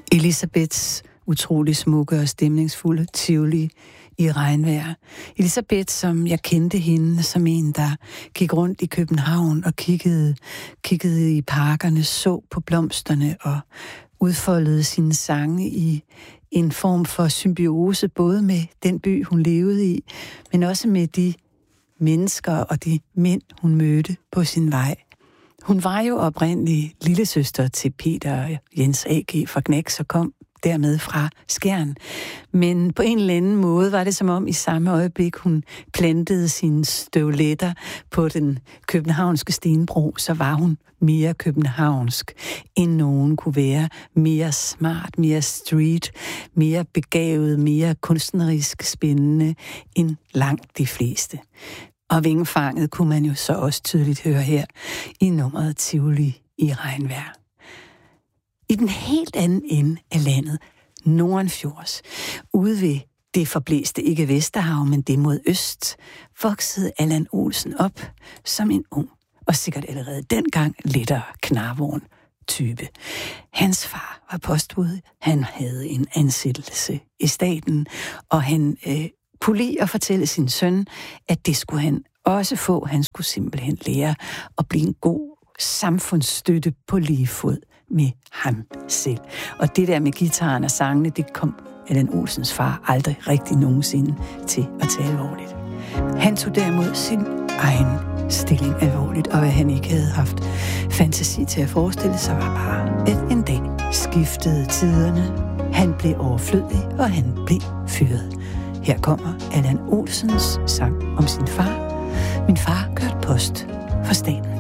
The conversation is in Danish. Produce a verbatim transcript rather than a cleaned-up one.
Elisabeths utrolig smukke og stemningsfulde Tivoli i regnvejr. Elisabeth, som jeg kendte hende som en, der gik rundt i København og kiggede, kiggede i parkerne, så på blomsterne og udfoldede sine sange i en form for symbiose, både med den by, hun levede i, men også med de mennesker og de mænd, hun mødte på sin vej. Hun var jo oprindelig lillesøster til Peter Jens A G fra Knæks og kom dermed fra Skjern. Men på en eller anden måde var det som om i samme øjeblik, hun plantede sine støvletter på den københavnske stenbro, så var hun mere københavnsk, end nogen kunne være. Mere smart, mere street, mere begavet, mere kunstnerisk spændende end langt de fleste. Og vingefanget kunne man jo så også tydeligt høre her i nummeret Tivoli i regnvejr. I den helt anden ende af landet, Nordenfjords, ude ved det forblæste ikke Vesterhav, men det mod øst, voksede Allan Olsen op som en ung og sikkert allerede dengang lettere knarvogn type. Hans far var postbud, han havde en ansættelse i staten, og han øh, kunne lide at fortælle sin søn, at det skulle han også få. Han skulle simpelthen lære at blive en god samfundsstøtte på lige fod med ham selv. Og det der med gitaren og sangene, det kom Allan Olsens far aldrig rigtig nogensinde til at tage alvorligt. Han tog derimod sin egen stilling alvorligt, og hvad han ikke havde haft fantasi til at forestille sig, var bare, at en dag skiftede tiderne. Han blev overflødig, og han blev fyret. Her kommer Allan Olsens sang om sin far. Min far kørte post for staten.